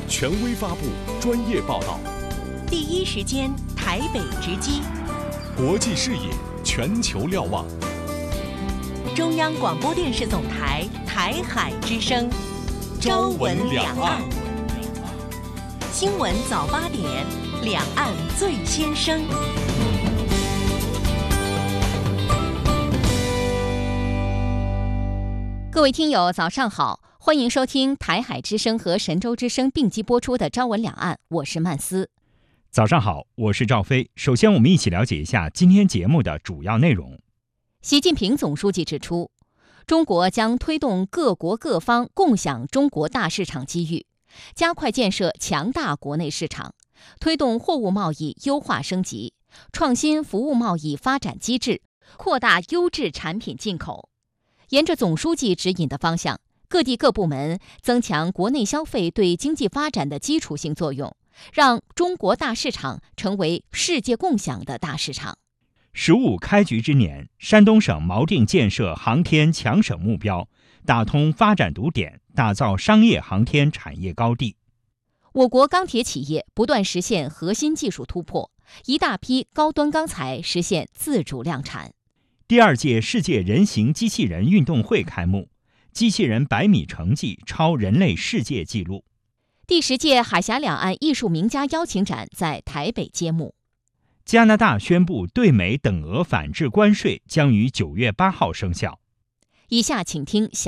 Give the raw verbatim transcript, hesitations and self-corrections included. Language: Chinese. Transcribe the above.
权威发布，专业报道， 第一时间台北直击， 国际视野，全球瞭望。 中央广播电视总台台海之声，朝闻两岸。新闻早八点，两岸最先声。 各位听友，早上好，欢迎收听台海之声和神州之声并机播出的《朝闻两岸》，我是曼斯。 早上好，我是赵飞。首先，我们一起了解一下今天节目的主要内容。 习近平总书记指出，中国将推动各国各方共享中国大市场机遇，加快建设强大国内市场，推动货物贸易优化升级，创新服务贸易发展机制，扩大优质产品进口。沿着总书记指引的方向，各地各部门增强国内消费对经济发展的基础性作用，让中国大市场成为世界共享的大市场。 十五开局之年，山东省锚定建设航天强省目标，打通发展堵点，打造商业航天产业高地。 我国钢铁企业不断实现核心技术突破，一大批高端钢材实现自主量产。 第二届世界人形机器人运动会开幕，机器人百米成绩超人类世界纪录。 第十届海峡两岸艺术名家邀请展在台北揭幕。 加拿大宣布对美等额反制关税将于九月八号生效。 以下请听详